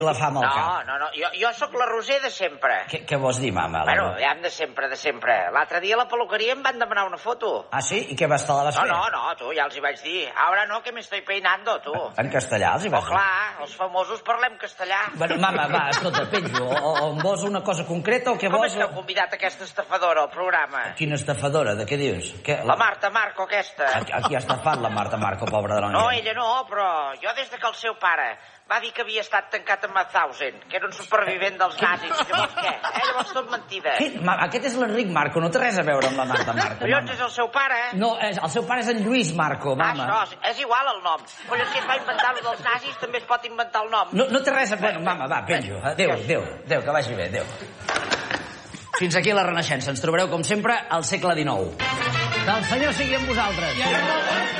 la fam al cap. No, jo sóc la Roser de sempre. Què vols dir, mama? Bueno, ja de sempre. L'altre dia a la peluqueria em van demanar una foto. Ah, sí? I què vas te la vas fer? No, tu, ja els hi vaig dir. Ahora no, que me estoy peinando, tu. En castellà els hi vas dir? Clar, els famosos parlem castellà. Bueno, mama, va, escolta, penjo. O em vols una cosa concreta o què vols? Com és que heu convidat aquesta estafadora al programa? Quina estafadora? De què dius? La Marta Marco, aquesta. Aquí ha estafat la Marta Marco, pobra de la No, ella no, però jo des que el seu pare va dir que havia estat tancat amb Mauthausen, que era un supervivent dels nazis. Llavors què? Llavors tot mentida. Aquest és l'Enric Marco, no té res a veure amb la Marta Marco. Però llavors és el seu pare. No, el seu pare és en Lluís Marco, mama. Això, és igual el nom. Però si es va inventar el dels nazis, també es pot inventar el nom. No té res a... Bueno, mama, va, penjo. Adéu, que vagi bé, adéu. Fins aquí la Renaixença. Ens trobareu, com sempre, al segle XIX. Que el Senyor sigui amb vosaltres.